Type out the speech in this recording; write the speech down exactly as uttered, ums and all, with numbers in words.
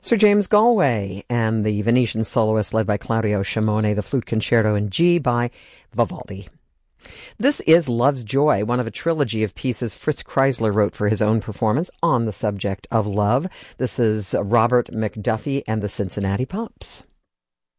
Sir James Galway and the Venetian soloist led by Claudio Scimone, the Flute Concerto in G by Vivaldi. This is Love's Joy, one of a trilogy of pieces Fritz Kreisler wrote for his own performance on the subject of love. This is Robert McDuffie and the Cincinnati Pops.